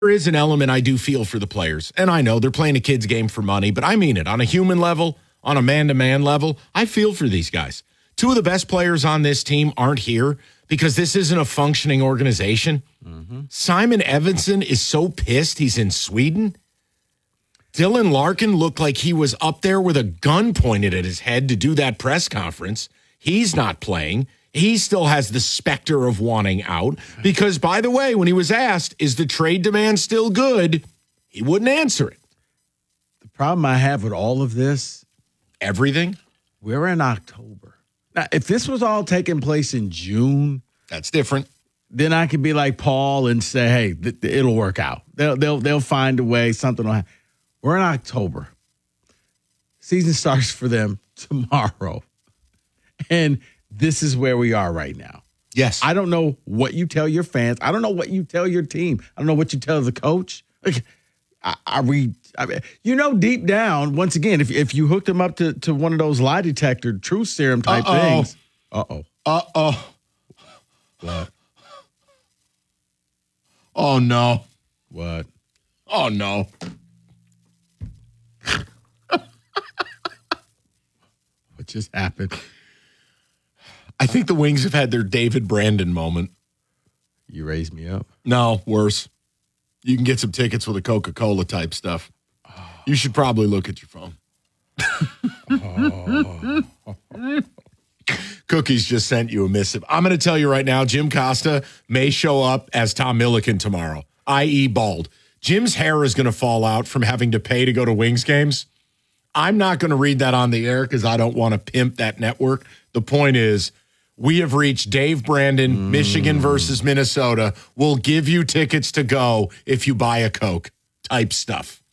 is an element I do feel for the players. And I know they're playing a kid's game for money, but I mean it. On a human level, on a man-to-man level, I feel for these guys. Two of the best players on this team aren't here because this isn't a functioning organization. Mm-hmm. Simon Edvinsson is so pissed he's in Sweden. Dylan Larkin looked like he was up there with a gun pointed at his head to do that press conference. He's not playing. He still has the specter of wanting out because, by the way, when he was asked, is the trade demand still good, he wouldn't answer it. The problem I have with all of this, everything, we're in October. Now, if this was all taking place in June, that's different. Then I could be like Paul and say, hey, it'll work out. They'll find a way, something will happen. We're in October. Season starts for them tomorrow. And this is where we are right now. Yes. I don't know what you tell your fans. I don't know what you tell your team. I don't know what you tell the coach. Like, deep down, once again, if you hooked them up to one of those lie detector truth serum type things. What? Oh, no. What? Oh, no. What just happened? I think the Wings have had their David Brandon moment. You raised me up? No, worse. You can get some tickets with a Coca-Cola type stuff. You should probably look at your phone. Cookies just sent you a missive. I'm going to tell you right now, Jim Costa may show up as Tom Milliken tomorrow, i.e. bald. Jim's hair is going to fall out from having to pay to go to Wings games. I'm not going to read that on the air because I don't want to pimp that network. The point is, we have reached Dave Brandon, Michigan versus Minnesota. We'll give you tickets to go if you buy a Coke type stuff.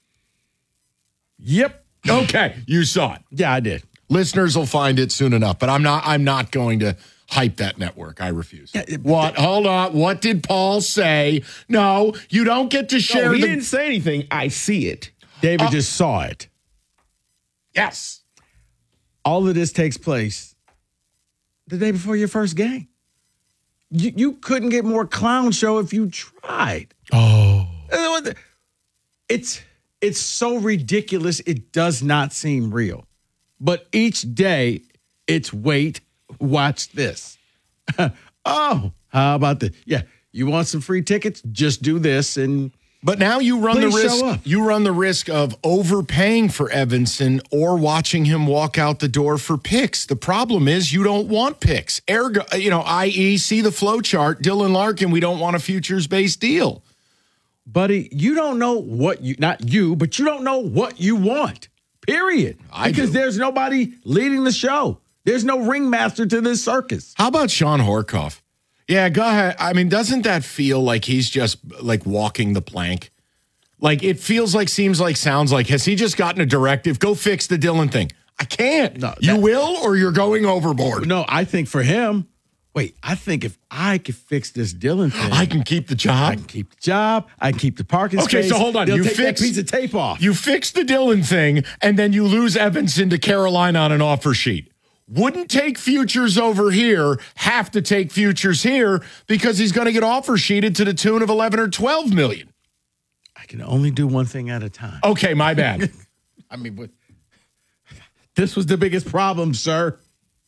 Yep. Okay. You saw it. Yeah, I did. Listeners will find it soon enough, but I'm not going to hype that network. I refuse. What? Hold on. What did Paul say? No, you don't get to share. He didn't say anything. I see it. David just saw it. Yes. All of this takes place the day before your first game. You couldn't get more clown show if you tried. Oh. It's so ridiculous, it does not seem real. But each day, it's wait, watch this. Oh, how about this? Yeah, you want some free tickets? Just do this and... But now you run the risk. You run the risk of overpaying for Edvinsson or watching him walk out the door for picks. The problem is you don't want picks. Ergo, i.e., see the flow chart. Dylan Larkin, we don't want a futures-based deal. Buddy, you don't know what you, not you, but you don't know what you want, period. Because there's nobody leading the show. There's no ringmaster to this circus. How about Sean Horkoff? Yeah, go ahead. I mean, doesn't that feel like he's just like walking the plank? Like it feels like, seems like, sounds like, has he just gotten a directive? Go fix the Dylan thing. I can't. No, you will or you're going overboard. No, I think for him, I think if I could fix this Dylan thing, I can keep the job. I can keep the job. I can keep the parking space. Okay, so hold on. They'll take that piece of tape off. You fix the Dylan thing, and then you lose Edvinsson to Carolina on an offer sheet. Wouldn't take futures over here, have to take futures here because he's going to get offer sheeted to the tune of 11 or 12 million. I can only do one thing at a time. Okay, my bad. I mean, but this was the biggest problem, sir.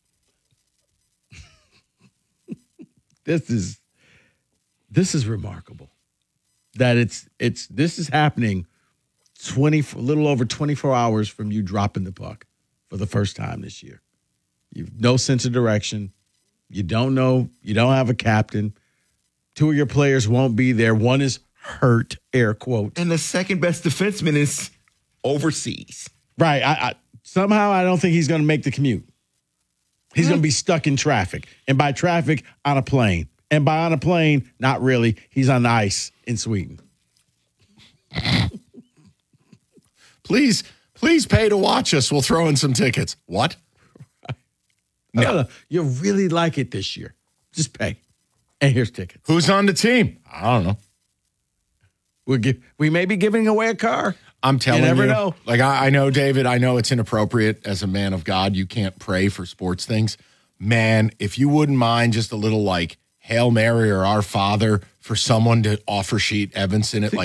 This is remarkable that this is happening a little over 24 hours from you dropping the puck for the first time this year. You've no sense of direction. You don't know. You don't have a captain. Two of your players won't be there. One is hurt, air quote. And the second best defenseman is overseas. Right. Somehow I don't think he's going to make the commute. He's going to be stuck in traffic. And by traffic, on a plane. And by on a plane, not really. He's on the ice in Sweden. Please pay to watch us. We'll throw in some tickets. What? No. You'll really like it this year. Just pay. And here's tickets. Who's on the team? I don't know. We may be giving away a car. I'm telling you. You never know. Like, I know, David, I know it's inappropriate as a man of God. You can't pray for sports things. Man, if you wouldn't mind just a little, like, Hail Mary or Our Father for someone to offer sheet Edvinsson at, like,